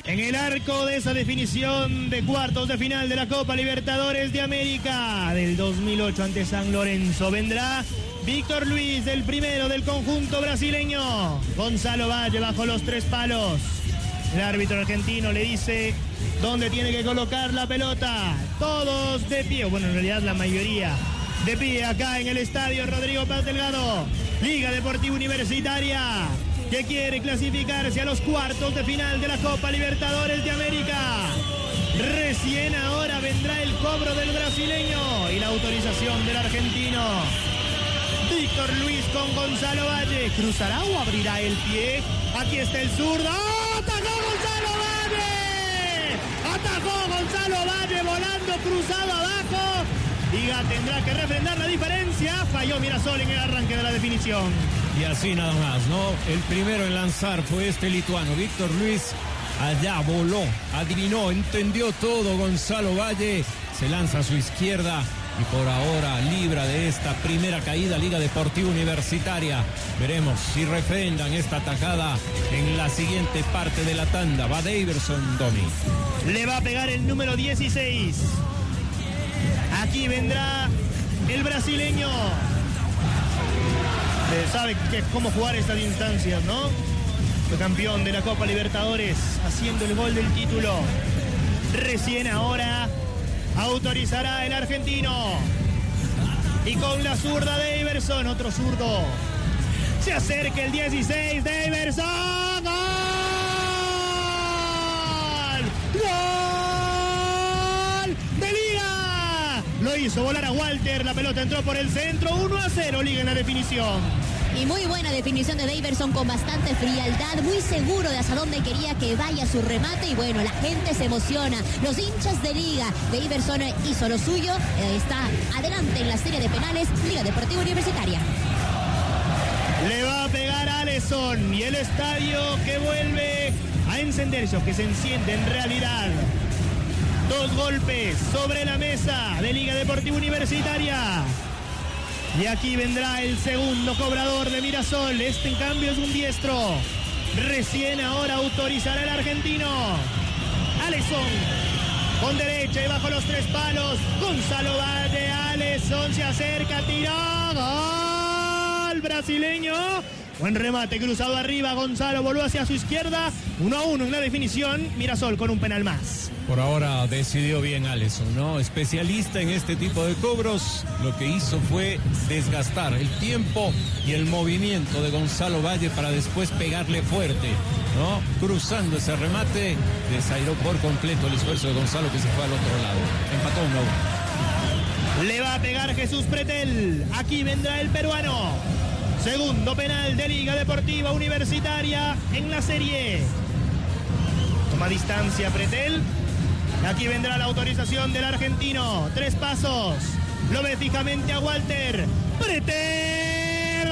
En el arco de esa definición de cuartos de final de la Copa Libertadores de América del 2008 ante San Lorenzo vendrá Víctor Luis, el primero del conjunto brasileño. Gonzalo Valle bajo los 3 palos. El árbitro argentino le dice dónde tiene que colocar la pelota. Todos de pie, bueno, en realidad la mayoría de pie acá en el estadio Rodrigo Paz Delgado. Liga Deportiva Universitaria, que quiere clasificarse a los cuartos de final de la Copa Libertadores de América. Recién ahora vendrá el cobro del brasileño y la autorización del argentino. Víctor Luis con Gonzalo Valle. ¿Cruzará o abrirá el pie? Aquí está el zurdo. ¡Oh! ¡Atajó Gonzalo Valle! ¡Atajó Gonzalo Valle volando cruzado abajo! Liga tendrá que refrendar la diferencia. Falló Mirasol en el arranque de la definición. Y así nada más, ¿no? El primero en lanzar fue este lituano, Víctor Luis. Allá voló, adivinó, entendió todo Gonzalo Valle. Se lanza a su izquierda y por ahora libra de esta primera caída Liga Deportiva Universitaria. Veremos si refrendan esta atajada en la siguiente parte de la tanda. Va Daverson, Domi. Le va a pegar el número 16. Aquí vendrá el brasileño. Sabe cómo jugar estas instancias, ¿no? Fue campeón de la Copa Libertadores, haciendo el gol del título. Recién ahora autorizará el argentino. Y con la zurda Daverson, otro zurdo. Se acerca el 16, Daverson. ¡Gol! ¡Gol de Liga! Lo hizo volar a Walter, la pelota entró por el centro. 1-0 Liga en la definición. Y muy buena definición de Daverson con bastante frialdad, muy seguro de hacia dónde quería que vaya su remate y bueno, la gente se emociona, los hinchas de Liga. Daverson hizo lo suyo, está adelante en la serie de penales, Liga Deportiva Universitaria. Le va a pegar a Alisson y el estadio que vuelve a encenderse, o que se enciende en realidad. 2 golpes sobre la mesa de Liga Deportiva Universitaria. Y aquí vendrá el segundo cobrador de Mirasol. Este en cambio es un diestro. Recién ahora autorizará el argentino. Alisson con derecha y bajo los 3 palos. Gonzalo Valle, Alisson se acerca, tiró. Gol brasileño. Buen remate cruzado arriba. Gonzalo voló hacia su izquierda. 1-1 en la definición. Mirasol con un penal más. Por ahora decidió bien Alisson, ¿no? Especialista en este tipo de cobros. Lo que hizo fue desgastar el tiempo y el movimiento de Gonzalo Valle para después pegarle fuerte, ¿no? Cruzando ese remate, desairó por completo el esfuerzo de Gonzalo, que se fue al otro lado. Empató 1-1. Le va a pegar Jesús Pretel. Aquí vendrá el peruano. Segundo penal de Liga Deportiva Universitaria en la serie. Toma distancia Pretel. Aquí vendrá la autorización del argentino. 3 pasos. Lo ve fijamente a Walter. Pretel.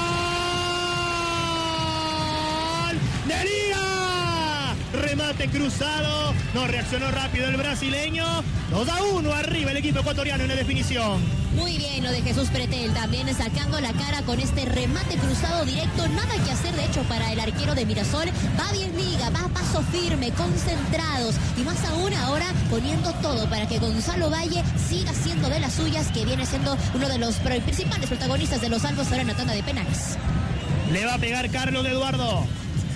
¡Gol de Liga! Remate cruzado. No reaccionó rápido el brasileño. 2-1 arriba el equipo ecuatoriano en la definición. Muy bien lo de Jesús Pretel, también sacando la cara con este remate cruzado directo, nada que hacer de hecho para el arquero de Mirasol. Va bien Liga, va a paso firme, concentrados y más aún ahora poniendo todo para que Gonzalo Valle siga siendo de las suyas, que viene siendo uno de los principales protagonistas de los salvos ahora en la tanda de penales. Le va a pegar Carlos Eduardo.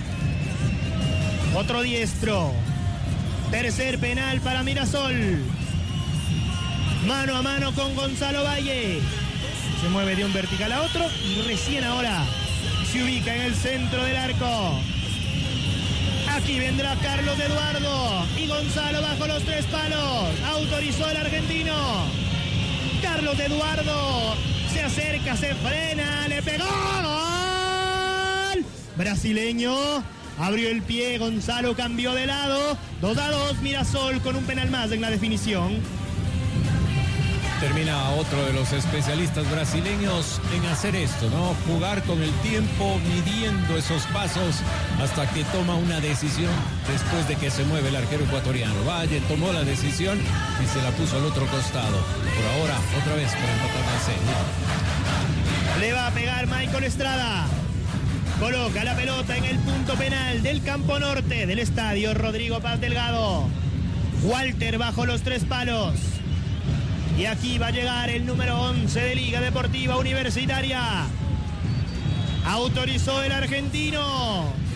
Otro diestro. Tercer penal para Mirasol. Mano a mano con Gonzalo Valle. Se mueve de un vertical a otro y recién ahora se ubica en el centro del arco. Aquí vendrá Carlos Eduardo y Gonzalo bajo los 3 palos. Autorizó el argentino. Carlos Eduardo se acerca, se frena, le pegó. ¡Gol! Brasileño. Abrió el pie, Gonzalo cambió de lado. 2-2, Mirasol con un penal más en la definición. Termina otro de los especialistas brasileños en hacer esto, ¿no? Jugar con el tiempo, midiendo esos pasos hasta que toma una decisión después de que se mueve el arquero ecuatoriano. Valle tomó la decisión y se la puso al otro costado. Por ahora, otra vez para empatar la serie. Le va a pegar Michael Estrada. Coloca la pelota en el punto penal del campo norte del estadio Rodrigo Paz Delgado. Walter bajo los 3 palos. Y aquí va a llegar el número 11 de Liga Deportiva Universitaria. Autorizó el argentino.